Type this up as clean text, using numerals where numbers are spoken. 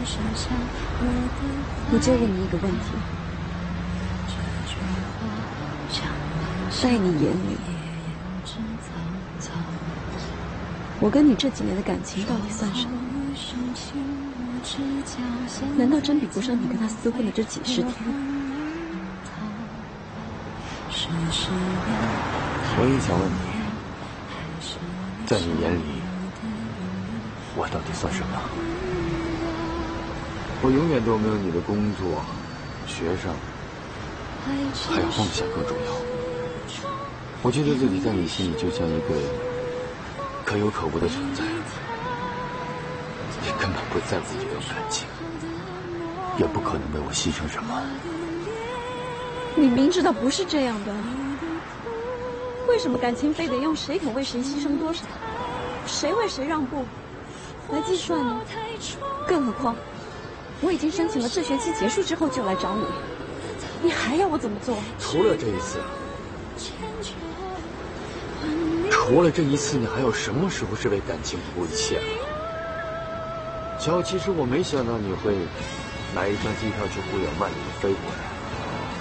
我就问你一个问题，在你眼里，我跟你这几年的感情到底算什么？难道真比不上你跟他厮混的这几十天？ 我也想问你，在你眼里，我到底算什么？我永远都没有你的工作、学生，还有梦想更重要。我觉得自己在你心里就像一个可有可无的存在，你根本不在乎这段感情，也不可能为我牺牲什么。 你明知道不是这样的，为什么感情非得用谁肯为谁牺牲多少，谁为谁让步来计算呢？更何况，我已经申请了这学期结束之后就来找你，你还要我怎么做？ 除了这一次，你还有什么时候是为感情不顾一切了？小欧，其实我没想到你会买一张机票去不远万里的飞过来。